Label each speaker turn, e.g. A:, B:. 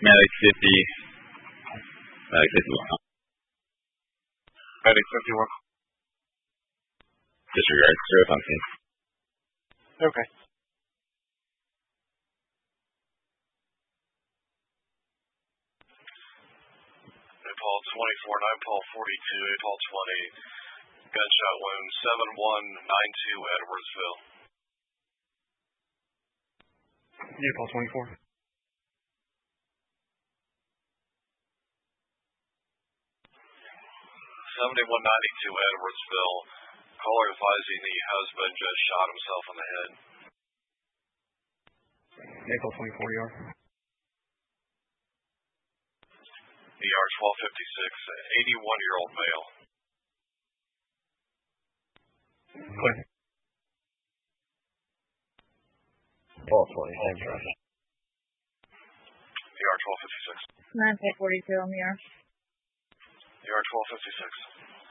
A: Medic 50. Medic 51.
B: Medic 51.
A: Disregard. 0 function.
B: Okay.
C: APOL 24, 9-Paul 42, APOL 20. Gunshot wound 7192 Edwardsville.
B: APOL 24.
C: 7192 Edwardsville. Caller advising the husband just shot himself in the head.
B: APOL 24 ER.
C: ER 1256, 81-year-old male.
B: Clear.
D: APOL 20, thank you.
C: ER 1256.
E: 9-42 on the ER.
C: ER 1256.